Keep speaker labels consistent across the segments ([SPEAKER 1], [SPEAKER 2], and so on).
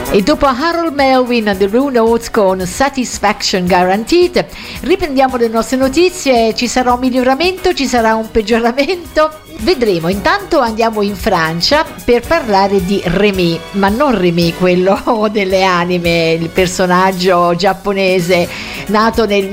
[SPEAKER 1] E dopo Harold Melvin and the Blue Notes con Satisfaction Guaranteed, riprendiamo le nostre notizie. Ci sarà un miglioramento, ci sarà un peggioramento? Vedremo. Intanto andiamo in Francia per parlare di Rémi, ma non Rémi quello delle anime, il personaggio giapponese nato nel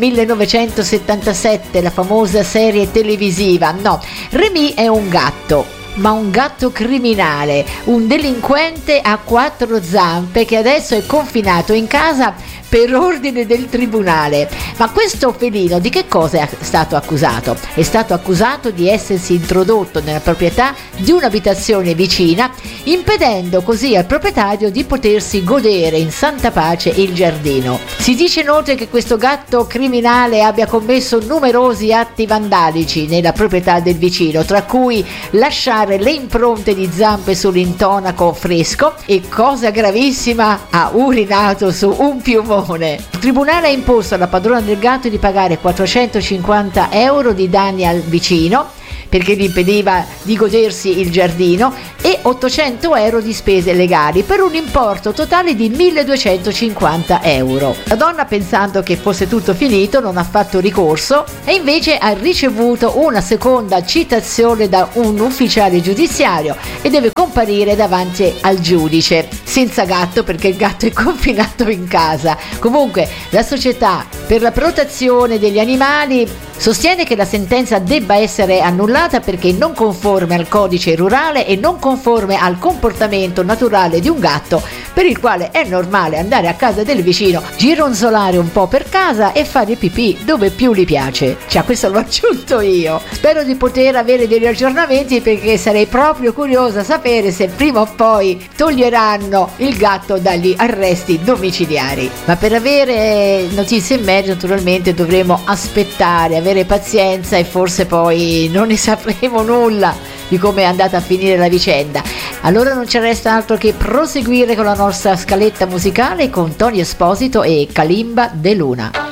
[SPEAKER 1] 1977, la famosa serie televisiva. No, Rémi è un gatto, ma un gatto criminale, un delinquente a quattro zampe che adesso è confinato in casa per ordine del tribunale. Ma questo felino di che cosa è stato accusato? È stato accusato di essersi introdotto nella proprietà di un'abitazione vicina, impedendo così al proprietario di potersi godere in santa pace il giardino. Si dice inoltre che questo gatto criminale abbia commesso numerosi atti vandalici nella proprietà del vicino, tra cui lasciare le impronte di zampe sull'intonaco fresco e, cosa gravissima, ha urinato su un piumone. Il tribunale ha imposto alla padrona del gatto di pagare 450 euro di danni al vicino perché gli impediva di godersi il giardino e 800 euro di spese legali, per un importo totale di 1250 euro. La donna, pensando che fosse tutto finito, non ha fatto ricorso e invece ha ricevuto una seconda citazione da un ufficiale giudiziario e deve comparire davanti al giudice, senza gatto perché il gatto è confinato in casa. Comunque la società per la protezione degli animali sostiene che la sentenza debba essere annullata perché non conforme al codice rurale e non conforme al comportamento naturale di un gatto, per il quale è normale andare a casa del vicino, gironzolare un po' per casa e fare pipì dove più gli piace. Cioè, questo l'ho aggiunto io. Spero di poter avere degli aggiornamenti perché sarei proprio curiosa a sapere se prima o poi toglieranno il gatto dagli arresti domiciliari. Ma per avere notizie in merito naturalmente dovremo aspettare, avere pazienza, e forse poi non ne sapremo nulla di come è andata a finire la vicenda. Allora non ci resta altro che proseguire con la nostra scaletta musicale con Tony Esposito e Kalimba De Luna.